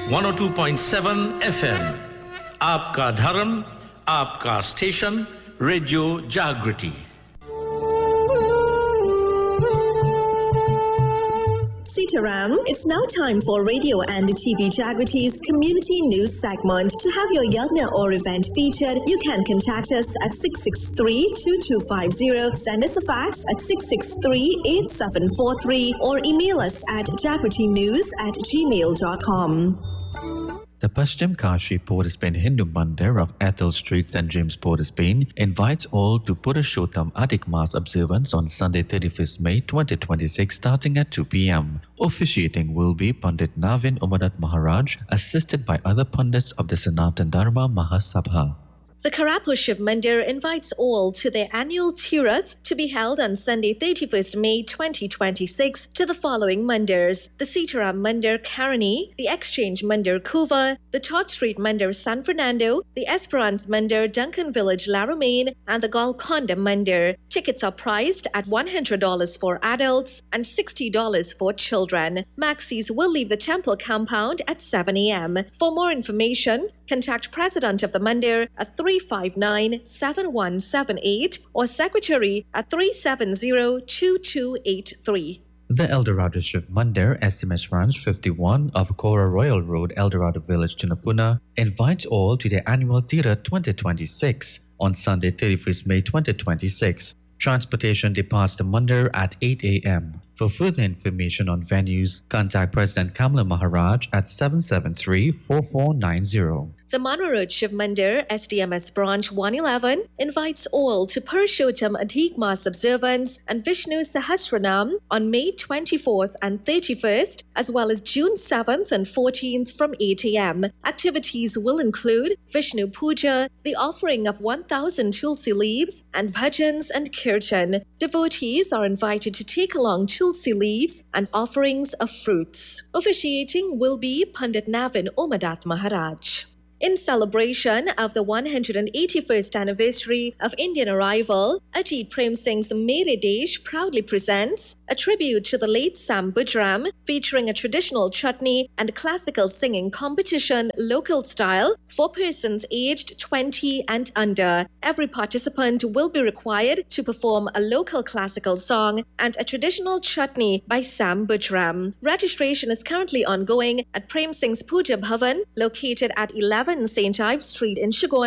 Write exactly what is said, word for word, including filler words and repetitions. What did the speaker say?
one oh two point seven F M. आपका धर्म, आपका स्टेशन, रेडियो जागृति. Sitaram, it's now time for Radio and T V Jagrity's community news segment. To have your yagna or event featured, you can contact us at six six three, two two five zero, send us a fax at six six three, eight seven four three, or email us at jagritynews at gmail dot com. The Paschim Kashi Port Spain Hindu Mandir of Ethel Street, Saint James Port Spain invites all to Purushottam Adhik Mas observance on Sunday thirty-first May twenty twenty-six starting at two p.m. Officiating will be Pandit Navin Umadat Maharaj, assisted by other Pandits of the Sanatan Dharma Mahasabha. The Karapur Shiv Mandir invites all to their annual Tiras to be held on Sunday thirty-first May twenty twenty-six to the following Mandirs: the Sitaram Mandir Karani, the Exchange Mandir Kuva, the Todd Street Mandir San Fernando, the Esperance Mandir Duncan Village Laramine, and the Golconda Mandir. Tickets are priced at one hundred dollars for adults and sixty dollars for children. Maxis will leave the temple compound at seven a.m. For more information, contact President of the Mandir at three five nine, seven one seven eight or Secretary at three seven zero, two two eight three. The Eldorado Shiv Mandir, S M S Ranch fifty-one of Cora Royal Road, Eldorado Village, Tunapuna, invites all to their annual Tira twenty twenty-six on Sunday thirty-first May twenty twenty-six. Transportation departs the Mandir at eight a.m. For further information on venues, contact President Kamla Maharaj at seven seven three, four four nine zero. The Manarod Shiv Mandir, S D M S Branch one eleven, invites all to Purushottam Adhik Mas observance and Vishnu Sahasranam on May twenty-fourth and thirty-first, as well as June seventh and fourteenth from eight a.m. Activities will include Vishnu Puja, the offering of one thousand tulsi leaves, and bhajans and kirtan. Devotees are invited to take along tulsi leaves and offerings of fruits. Officiating will be Pandit Navin Umadat Maharaj. In celebration of the one hundred eighty-first anniversary of Indian arrival, Ajit Prem Singh's Mere Desh proudly presents a tribute to the late Sam Bujram, featuring a traditional chutney and classical singing competition local style for persons aged twenty and under. Every participant will be required to perform a local classical song and a traditional chutney by Sam Bujram. Registration is currently ongoing at Prem Singh's Puja Bhavan, located at eleven Saint Ives Street in Shigona.